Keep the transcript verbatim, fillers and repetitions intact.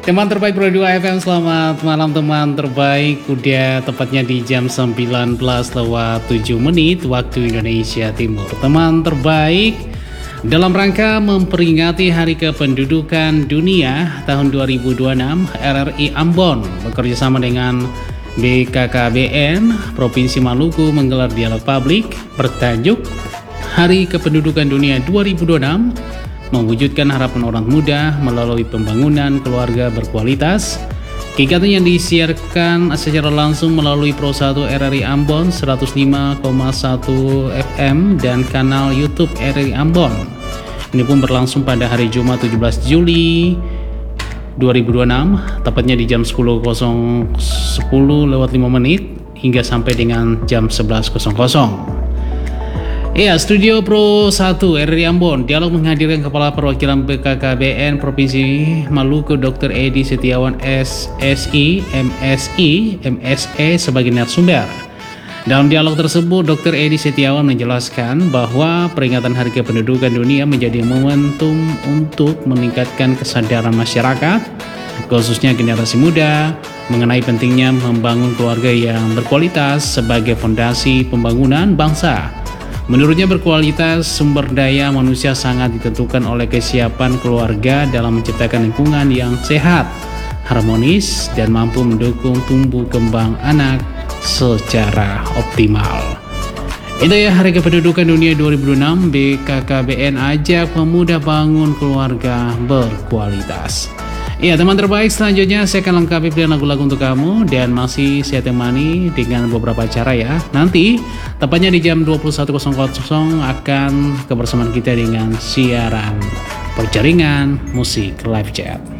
Teman terbaik Pro dua F M, selamat malam teman terbaik. Udah tepatnya di jam sembilan belas lewat tujuh menit waktu Indonesia Timur. Teman terbaik, dalam rangka memperingati Hari Kependudukan Dunia tahun dua ribu dua puluh enam, R R I Ambon bekerjasama dengan B K K B N Provinsi Maluku menggelar dialog publik bertajuk Hari Kependudukan Dunia dua ribu dua puluh enam, mewujudkan harapan orang muda melalui pembangunan keluarga berkualitas. Kegiatan yang disiarkan secara langsung melalui Pro satu R R I Ambon seratus lima koma satu F M dan kanal YouTube R R I Ambon. Ini pun berlangsung pada hari Jumat tujuh belas Juli dua ribu dua puluh enam, tepatnya di jam sepuluh lewat lima menit hingga sampai dengan jam sebelas. Ya, Studio Pro satu R R I Ambon dialog menghadirkan Kepala Perwakilan B K K B N Provinsi Maluku Doktor Edi Setiawan S Si, M Si, M Se sebagai narasumber. Dalam dialog tersebut, Doktor Edi Setiawan menjelaskan bahwa peringatan Hari Kependudukan Dunia menjadi momentum untuk meningkatkan kesadaran masyarakat, khususnya generasi muda, mengenai pentingnya membangun keluarga yang berkualitas sebagai fondasi pembangunan bangsa. Menurutnya, berkualitas sumber daya manusia sangat ditentukan oleh kesiapan keluarga dalam menciptakan lingkungan yang sehat, harmonis, dan mampu mendukung tumbuh kembang anak secara optimal. Itu ya, Hari Kependudukan Dunia dua ribu dua puluh enam, B K K B N ajak pemuda bangun keluarga berkualitas. Iya, teman terbaik, selanjutnya saya akan lengkapi pilihan lagu-lagu untuk kamu dan masih saya temani dengan beberapa acara ya. Nanti tepatnya di jam dua puluh satu akan kebersamaan kita dengan siaran perjaringan musik live chat.